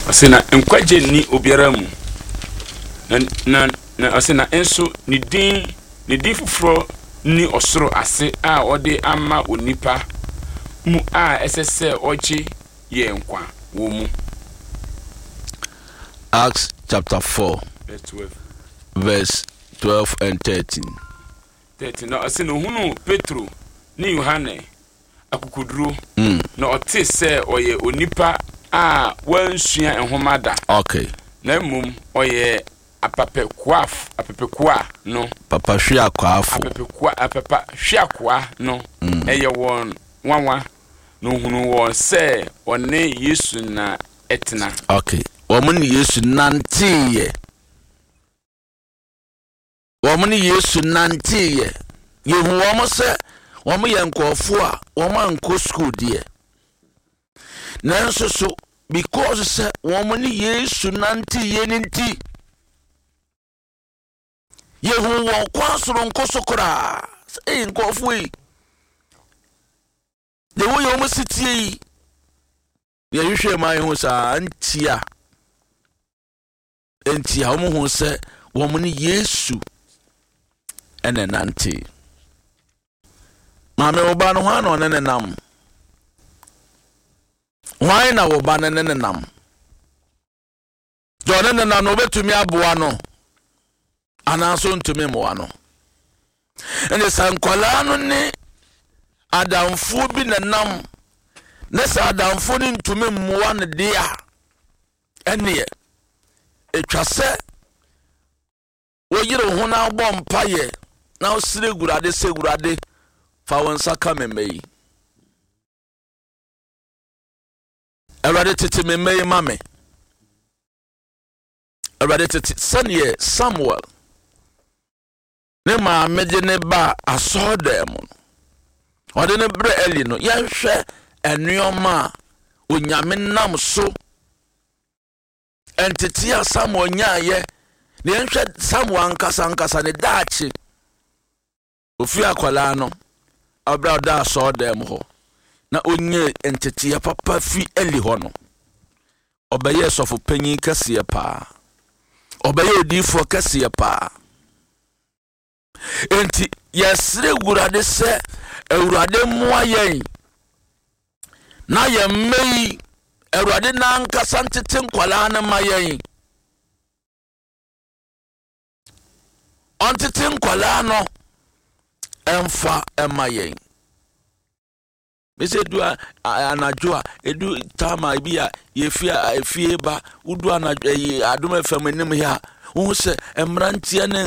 Asena nkwaje ni obiara mu. Na asena enso ni din fufuro ni osoro ase a ode ama onipa mu a esese oje ye nkwa wo mu. Acts chapter 4 verse 12 and 13. 13 na asena hunu Petro ni Yohane akukuduro na ote se oye onipa a wansua enhomada. Okay. Na mum oye apapekwa no Papa hwia kwaafo. Apapa hwia kwa no eye won wanwa no hunu won se one Yesu na etna. Okay. Womuni Yesu nantiye. Womuni Yesu nantiye. Yehu womo se womo ye nkofo a womo anko school die. Nanso so because se womuni Yesu nantiye ninti. Yehu won kwasoro nkosokora. Nkofo yi. De wo yomo sitie yi. Ye hwehwe ma yehu sa antia. Enti ha mo hu se wo mo ni Yesu ene nante ma me oba no ha no ne nam why na oba ne nam jo ne nam no betumi aboa no anaso ntumi mo no ene sankwala no ne adamfo bi ne nam ne sa adamfo ni ntumi mo ne dia ene etwase woyire ho na bɔ mpaye na osire gurade fa wonsa ka memei awade tete memei mame awade tete sanye Samuel ne ma meje ne ba asodem ode ne bre eli no ya hwɛ enuoma onyame nam so entity Samuel nyaaye ne nhwɛ Samuel ankasa ne daachi ofi akwala no abra da so dem ho na onye entity papa fi eli ho no obeye sofo panyin kase pa obeye odifo kase pa enti yesre gurade se ewurade moa yen na ye mei ewurade na ankasa ntete nkwala na mayen ontete nkwala no emfa emayen mese du anadwo edu tama bia efie ba udu anadwo adom fam nim ya wo se emrantie ne